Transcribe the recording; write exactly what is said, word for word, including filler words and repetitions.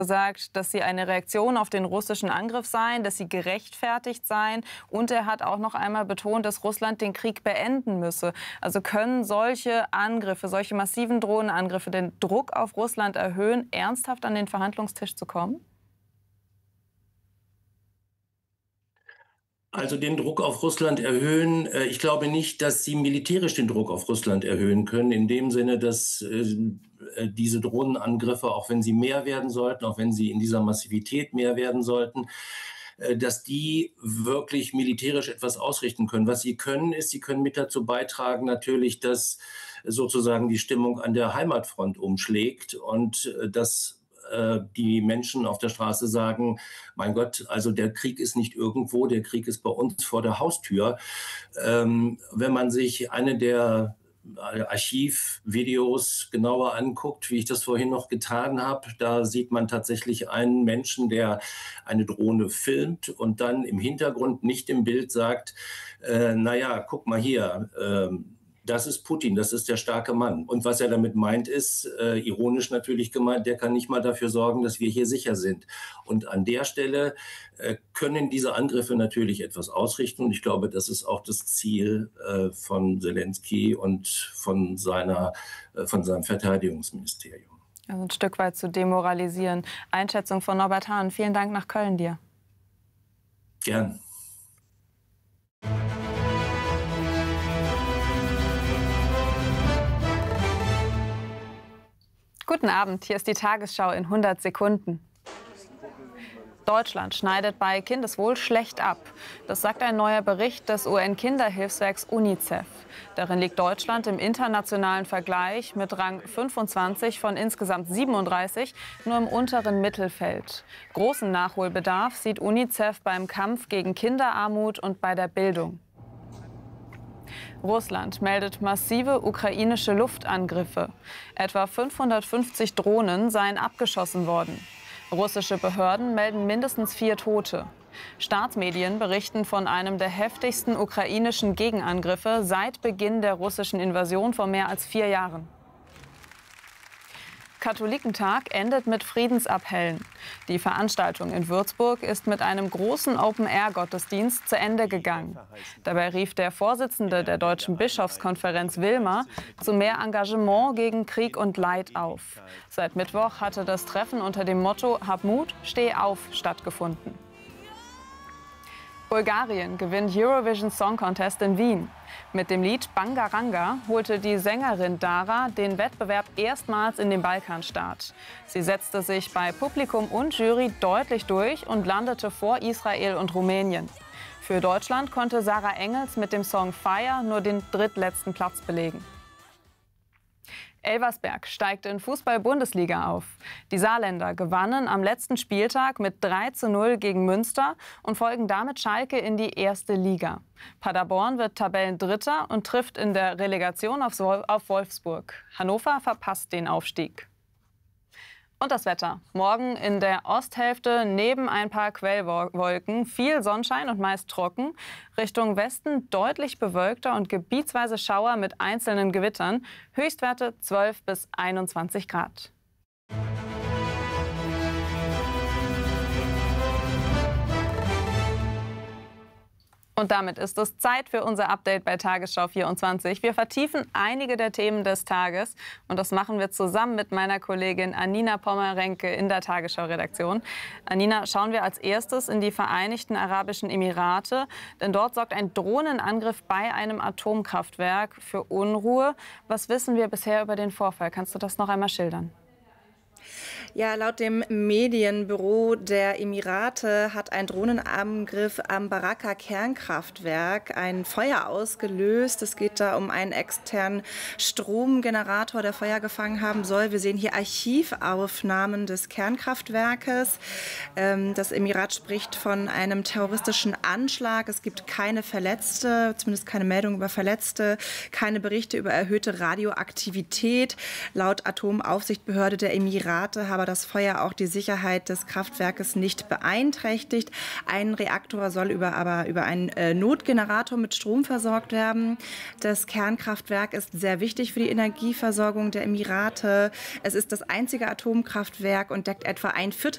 gesagt, dass sie eine Reaktion auf den russischen Angriff seien, dass sie gerechtfertigt seien. Und er hat auch noch einmal betont, dass Russland den Krieg beenden müsse. Also können solche Angriffe, solche massiven Drohnenangriffe den Druck auf Russland erhöhen, ernsthaft an den Verhandlungstisch zu kommen? Also den Druck auf Russland erhöhen. Ich glaube nicht, dass sie militärisch den Druck auf Russland erhöhen können, in dem Sinne, dass äh, diese Drohnenangriffe, auch wenn sie mehr werden sollten, auch wenn sie in dieser Massivität mehr werden sollten, äh, dass die wirklich militärisch etwas ausrichten können. Was sie können, ist, sie können mit dazu beitragen, natürlich, dass sozusagen die Stimmung an der Heimatfront umschlägt und äh, dass die Menschen auf der Straße sagen, mein Gott, also der Krieg ist nicht irgendwo, der Krieg ist bei uns vor der Haustür. Ähm, wenn man sich eine der Archivvideos genauer anguckt, wie ich das vorhin noch getan habe, da sieht man tatsächlich einen Menschen, der eine Drohne filmt und dann im Hintergrund, nicht im Bild, sagt, äh, naja, guck mal hier, äh, das ist Putin, das ist der starke Mann. Und was er damit meint, ist, äh, ironisch natürlich gemeint, der kann nicht mal dafür sorgen, dass wir hier sicher sind. Und an der Stelle äh, können diese Angriffe natürlich etwas ausrichten. Und ich glaube, das ist auch das Ziel äh, von Selenskyj und von, seiner, äh, von seinem Verteidigungsministerium. Also ein Stück weit zu demoralisieren. Einschätzung von Norbert Hahn. Vielen Dank nach Köln dir. Gern. Guten Abend, hier ist die Tagesschau in hundert Sekunden. Deutschland schneidet bei Kindeswohl schlecht ab. Das sagt ein neuer Bericht des U N-Kinderhilfswerks UNICEF. Darin liegt Deutschland im internationalen Vergleich mit Rang fünfundzwanzig von insgesamt siebenunddreißig nur im unteren Mittelfeld. Großen Nachholbedarf sieht UNICEF beim Kampf gegen Kinderarmut und bei der Bildung. Russland meldet massive ukrainische Luftangriffe. Etwa fünfhundertfünfzig Drohnen seien abgeschossen worden. Russische Behörden melden mindestens vier Tote. Staatsmedien berichten von einem der heftigsten ukrainischen Gegenangriffe seit Beginn der russischen Invasion vor mehr als vier Jahren. Katholikentag endet mit Friedensappellen. Die Veranstaltung in Würzburg ist mit einem großen Open-Air-Gottesdienst zu Ende gegangen. Dabei rief der Vorsitzende der Deutschen Bischofskonferenz Wilmer zu mehr Engagement gegen Krieg und Leid auf. Seit Mittwoch hatte das Treffen unter dem Motto Hab Mut, steh auf stattgefunden. Bulgarien gewinnt Eurovision Song Contest in Wien. Mit dem Lied Bangaranga holte die Sängerin Dara den Wettbewerb erstmals in den Balkanstart. Sie setzte sich bei Publikum und Jury deutlich durch und landete vor Israel und Rumänien. Für Deutschland konnte Sarah Engels mit dem Song Fire nur den drittletzten Platz belegen. Elversberg steigt in Fußball-Bundesliga auf. Die Saarländer gewannen am letzten Spieltag mit drei zu null gegen Münster und folgen damit Schalke in die erste Liga. Paderborn wird Tabellendritter und trifft in der Relegation auf Wolfsburg. Hannover verpasst den Aufstieg. Und das Wetter. Morgen in der Osthälfte neben ein paar Quellwolken viel Sonnenschein und meist trocken. Richtung Westen deutlich bewölkter und gebietsweise Schauer mit einzelnen Gewittern. Höchstwerte zwölf bis einundzwanzig Grad. Und damit ist es Zeit für unser Update bei Tagesschau vierundzwanzig. Wir vertiefen einige der Themen des Tages und das machen wir zusammen mit meiner Kollegin Anina Pommerenke in der Tagesschau-Redaktion. Anina, schauen wir als erstes in die Vereinigten Arabischen Emirate, denn dort sorgt ein Drohnenangriff bei einem Atomkraftwerk für Unruhe. Was wissen wir bisher über den Vorfall? Kannst du das noch einmal schildern? Ja, laut dem Medienbüro der Emirate hat ein Drohnenangriff am Baraka-Kernkraftwerk ein Feuer ausgelöst. Es geht da um einen externen Stromgenerator, der Feuer gefangen haben soll. Wir sehen hier Archivaufnahmen des Kernkraftwerkes. Das Emirat spricht von einem terroristischen Anschlag. Es gibt keine Verletzte, zumindest keine Meldung über Verletzte, keine Berichte über erhöhte Radioaktivität. Laut Atomaufsichtsbehörde der Emirate habe das Feuer auch die Sicherheit des Kraftwerkes nicht beeinträchtigt. Ein Reaktor soll über, aber über einen äh, Notgenerator mit Strom versorgt werden. Das Kernkraftwerk ist sehr wichtig für die Energieversorgung der Emirate. Es ist das einzige Atomkraftwerk und deckt etwa ein Viertel